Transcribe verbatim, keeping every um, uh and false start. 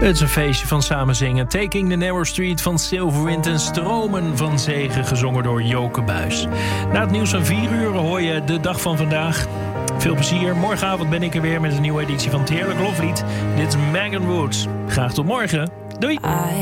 Het is een feestje van samen zingen. Taking the Narrow Street van Silverwind en Stromen van Zegen, gezongen door Joke Buijs. Na het nieuws van vier uur hoor je de dag van vandaag. Veel plezier. Morgenavond ben ik er weer met een nieuwe editie van het Heerlijk Loflied. Dit is Megan Woods. Graag tot morgen. Doei.